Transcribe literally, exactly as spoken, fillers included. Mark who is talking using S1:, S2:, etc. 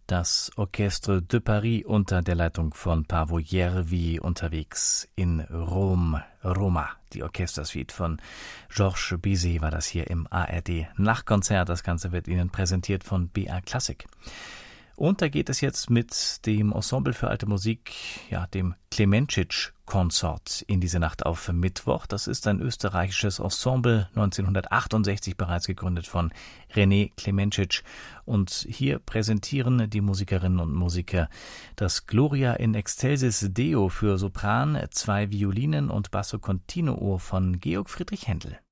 S1: Das Orchestre de Paris unter der Leitung von Paavo Järvi unterwegs in Rom, Roma. Die Orchestersuite von Georges Bizet war das hier im A R D Nachtkonzert. Das Ganze wird Ihnen präsentiert von B R Klassik. Und da geht es jetzt mit dem Ensemble für alte Musik, ja, dem Klemenčić-Konsort in diese Nacht auf Mittwoch. Das ist ein österreichisches Ensemble, neunzehnhundertachtundsechzig bereits gegründet von René Klemenčić. Und hier präsentieren die Musikerinnen und Musiker das Gloria in Excelsis Deo für Sopran, zwei Violinen und Basso Continuo von Georg Friedrich Händel.